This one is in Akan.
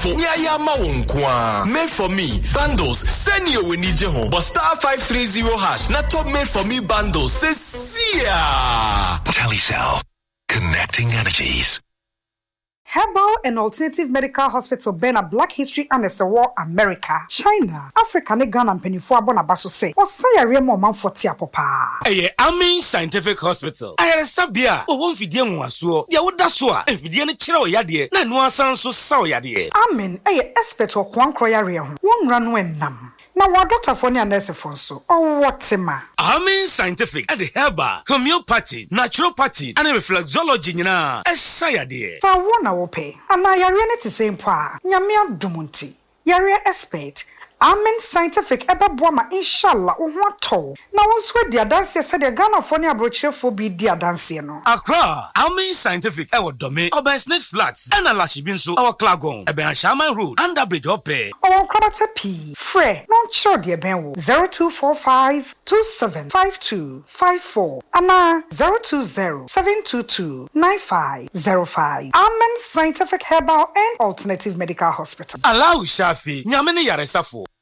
fo nyayama wonkwa. Made for me bundles send you we need you but star 530 hash na top made for me bundles says yeah. Telecel, connecting energies. Herbal and Alternative Medical Hospital Bena Black History and War America, China, Africa ne Ghana mpenifo abona baso say. Osaya remo manfoti apopa. Amin Scientific Hospital. Ayere sabia o won fidie nwaso. Dia woda so a fidie ne kire o yade na no asan so saw yade. Amen expert o kwankro yare ho. Wonra no enam. Na wa doctor for ne nurse for so. O wotima. Amin Scientific at the herbal, homeopathy, naturopathy and reflexology nyina. Esayade. Sa wona wo pe. Ana yare ne te same pa. Nyame adumunti. Yare expert. Amen Scientific ebeboama inshallah ohwato na wonso dia dance se de Ghana for ne abrochefo bi dia dance no Accra Amen Scientific e wodome Obansnet Flats and Alashibi nso our Klagon e ben Shaman Road under bridge ope o kwabata p frɛ non chiro de ben wo 0245 275254 ana 020 722 9505 Amen Scientific Herbal and Alternative Medical Hospital Allow Shafi nyame ne yaresafo